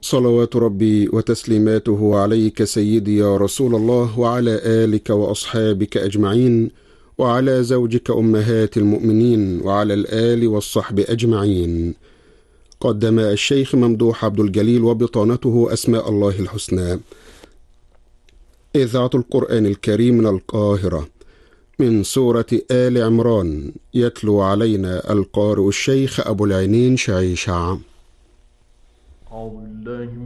صلوات ربي وتسليماته عليك سيدي يا رسول الله، وعلى آلك وأصحابك أجمعين، وعلى زوجك أمهات المؤمنين، وعلى الآل والصحب أجمعين. قدم الشيخ ممدوح عبد الجليل وبطانته أسماء الله الحسنى، إذاعة القرآن الكريم من القاهرة، من سورة آل عمران. يتلو علينا القارئ الشيخ أبو العينين شعيشع.